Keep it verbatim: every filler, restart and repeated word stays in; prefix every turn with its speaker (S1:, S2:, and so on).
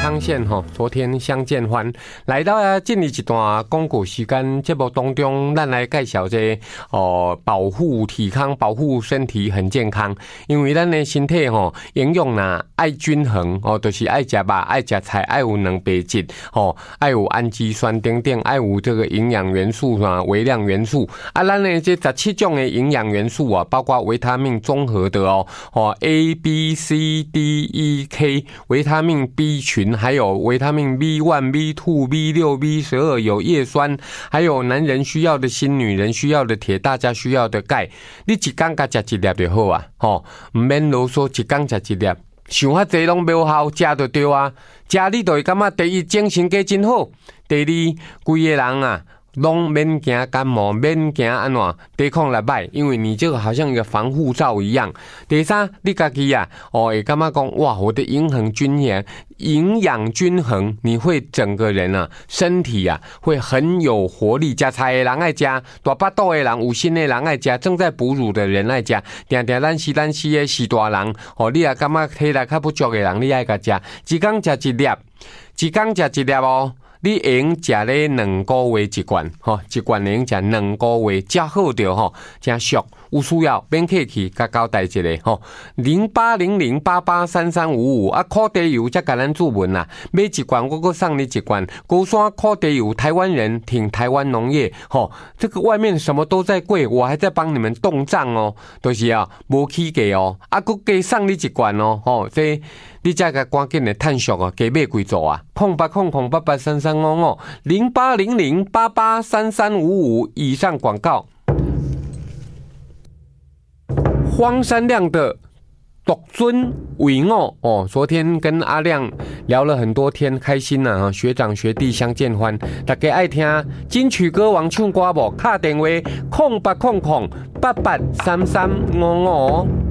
S1: 昌县吼，昨天相见欢，来到啊进入一段广告时间节目当中，咱来介绍这哦保护体康、保护身体很健康。因为咱的身体吼营养呐爱均衡哦，就是爱食肉、爱食菜、爱有蛋白质哦，爱有氨基酸等等，爱有这个营养元素啊、微量元素啊。咱的这十七种的营养元素啊，包括维他命综合的哦哦 A B C D E K 维他命 B 群，还有维他命 B 一 B 二 B 六 B 十二，有叶酸，还有男人需要的锌，女人需要的铁，大家需要的钙。你一天甲食一粒就好啊，吼，唔免啰嗦，一天食一粒，想遐济拢无效，食就对啊。食你就会感觉第一精神家真好，第二规个人啊。拢免惊感冒，免惊安怎抵抗力歹，因为你这个好像一个防护罩一样。第三，你家己啊，哦，会感觉讲哇，我的营养均衡，营养均衡，你会整个人啊，身体啊，会很有活力。食菜的人爱食，大巴肚的人，有心的人爱食，正在哺乳的人爱食，定定咱是咱是的是大人，哦，你也感觉体力较不足的人，你爱甲食，一天食一粒，一天食一粒哦。你用食咧两个月一罐，吼，一罐用食两个月，食好着吼，真俗。有需要免客气，甲交代一下吼。零八零零八八三三五五啊，烤地油才甲咱注文啦。买一罐，我搁送你一罐。高山烤地油，台湾人挺台湾农业，吼。这个外面什么都在贵，我还在帮你们冻账哦，就是啊，无起价哦，啊，搁加送你一罐哦，吼，这你才甲赶紧的探索啊，加买几组啊？空八空空八八三三五五零八零零八八三三五五以上广告。荒山亮的独尊为我哦，昨天跟阿亮聊了很多天，开心呐、啊！学长学弟相见欢，大家爱听金曲歌王唱歌无？打电话空八空空八八三三五五。